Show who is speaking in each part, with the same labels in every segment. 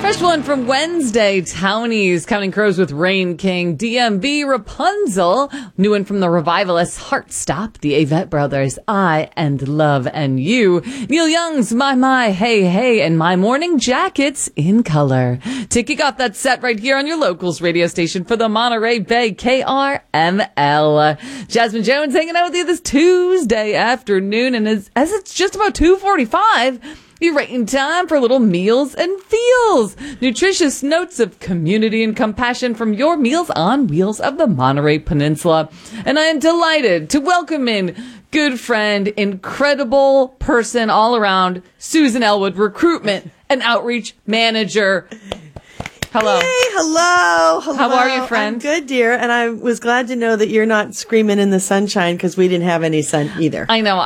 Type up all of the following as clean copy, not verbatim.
Speaker 1: First one from Wednesday, Townies, Counting Crows with Rain King, DMB, Rapunzel. New one from the Revivalists, Heartstop, the Avett Brothers, I and Love and You. Neil Young's My, Hey, Hey, and My Morning Jackets in Color. To kick off that set right here on your locals radio station for the Monterey Bay, KRML. Jasmine Jones hanging out with you this Tuesday afternoon, and as it's just about 2:45, you're right in time for little Meals and Feels. Nutritious notes of community and compassion from your Meals on Wheels of the Monterey Peninsula. And I am delighted to welcome in good friend, incredible person all around, Susan Elwood, Recruitment and Outreach Manager. Hello.
Speaker 2: Hey, hello.
Speaker 1: How are you, friend?
Speaker 2: I'm good, dear. And I was glad to know that you're not screaming in the sunshine because we didn't have any sun either.
Speaker 1: I know.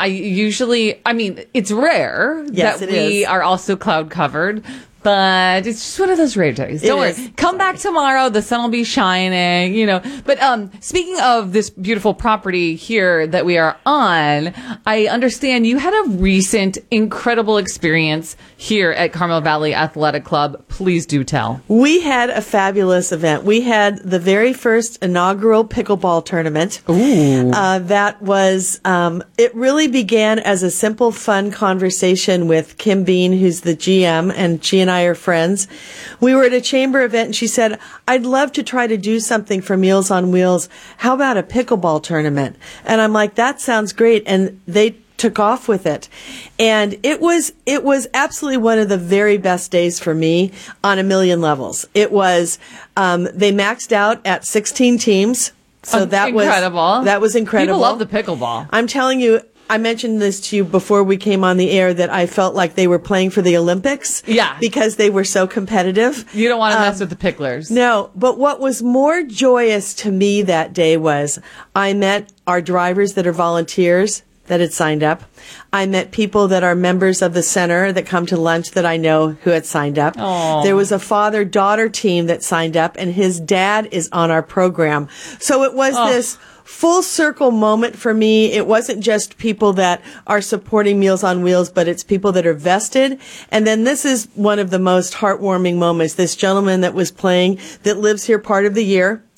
Speaker 1: It's rare
Speaker 2: Yes,
Speaker 1: that
Speaker 2: it
Speaker 1: we
Speaker 2: is.
Speaker 1: are also cloud covered. But it's just one of those rare days. Don't worry. Come back tomorrow. The sun will be shining, But speaking of this beautiful property here that we are on, I understand you had a recent incredible experience here at Carmel Valley Athletic Club. Please do tell.
Speaker 2: We had a fabulous event. We had the very first inaugural pickleball tournament.
Speaker 1: Ooh.
Speaker 2: That was, it really began as a simple, fun conversation with Kim Bean, who's the GM, and she and I are friends. We were at a chamber event and she said, I'd love to try to do something for Meals on Wheels. How about a pickleball tournament? And I'm like, that sounds great. And they took off with it. And it was absolutely one of the very best days for me on a million levels. It was, they maxed out at 16 teams. So that
Speaker 1: incredible.
Speaker 2: was incredible.
Speaker 1: People love the pickleball.
Speaker 2: I'm telling you, I mentioned this to you before we came on the air that I felt like they were playing for the Olympics.
Speaker 1: Yeah.
Speaker 2: Because they were so competitive.
Speaker 1: You don't want to mess with the picklers.
Speaker 2: No, but what was more joyous to me that day was I met our drivers that are volunteers that had signed up. I met people that are members of the center that come to lunch that I know who had signed up.
Speaker 1: Aww.
Speaker 2: There was a father-daughter team that signed up, and his dad is on our program. So it was this full circle moment for me. It wasn't just people that are supporting Meals on Wheels, but it's people that are vested. And then this is one of the most heartwarming moments. This gentleman that was playing that lives here part of the year.